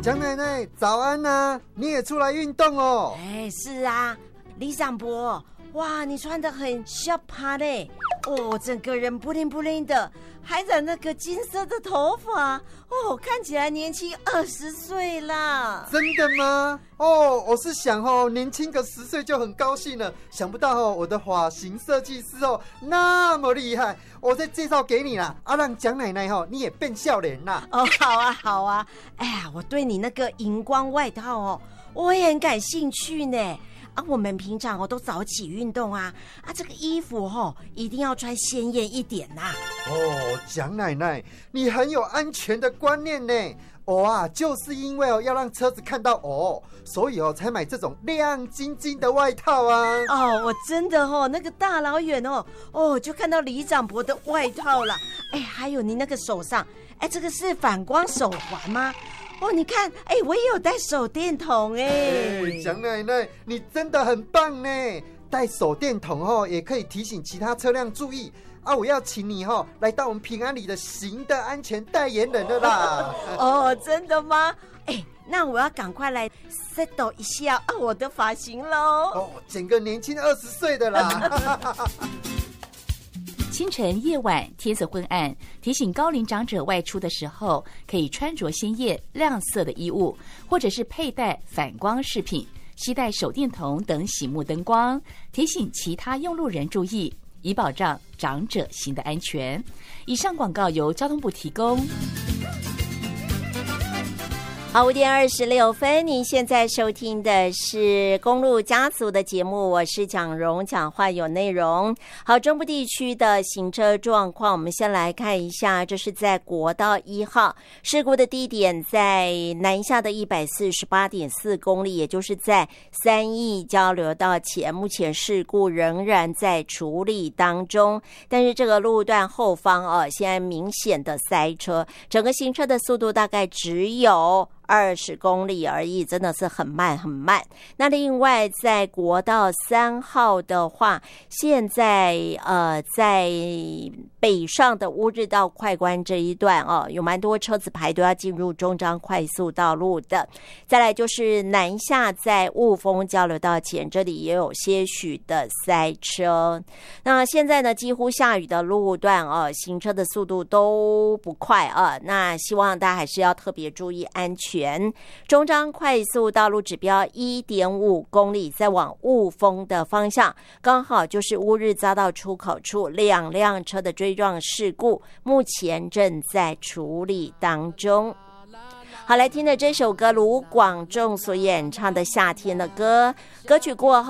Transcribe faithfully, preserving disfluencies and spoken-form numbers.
蒋奶奶早安啊，你也出来运动哦。 哎，是啊，李长伯，哇，你穿得很小趴嘞，哦，整个人不灵不灵的，还染那个金色的头发，哦，看起来年轻二十岁啦。 真的吗？哦，我是想哦，年轻个十岁就很高兴了，想不到哦，我的发型设计师哦那么厉害，我再介绍给你啦，啊，让蒋奶奶哦你也变笑脸啦。 哦，好啊，好啊，哎呀，我对你那个荧光外套哦，我也很感兴趣呢。啊，我们平常哦都早起运动啊，啊，这个衣服哦一定要穿鲜艳一点呐、啊。 哦，蒋奶奶，你很有安全的观念呢。我啊，就是因为哦要让车子看到我，所以哦才买这种亮晶晶的外套啊。 哦，我真的哦，那个大老远哦，哦就看到李长伯的外套了。哎，还有你那个手上，哎，这个是反光手环吗？哦，你看，哎，我也有带手电筒哎。 哎，蒋奶奶，你真的很棒呢！带手电筒哦，也可以提醒其他车辆注意啊！我要请你哦，来到我们平安里的行的安全代言人了啦！ 哦，真的吗？哎，那我要赶快来 settle 一下啊我的发型喽！ 哦，整个年轻二十岁的啦！ 清晨、夜晚天色昏暗，提醒高龄长者外出的时候，可以穿着鲜艳亮色的衣物，或者是佩戴反光饰品，携带手电筒等醒目灯光，提醒其他用路人注意，以保障长者行的安全。以上广告由交通部提供。 好，五点二十六分，您现在收听的是公路家族的节目，我是蒋荣，讲话有内容。好，中部地区的行车状况，我们先来看一下，这是在国道一号事故的地点，在南下的一百四十八点四公里，也就是在三义交流道前，目前事故仍然在处理当中，但是这个路段后方哦，现在明显的塞车，整个行车的速度大概只有二十公里而已，真的是很慢很慢。那另外在国道三号的话，现在呃在北上的乌日到快关这一段哦，有蛮多车子排队要进入中彰快速道路的。再来就是南下在雾峰交流道前，这里也有些许的塞车。那现在呢，几乎下雨的路段哦，行车的速度都不快啊。那希望大家还是要特别注意安全。中彰快速道路指标 一点五公里，在往雾峰的方向，刚好就是乌日匝道出口处两辆车的追撞事故，目前正在处理当中。好，来听的这首歌，卢广仲所演唱的《夏天的歌》，歌曲过后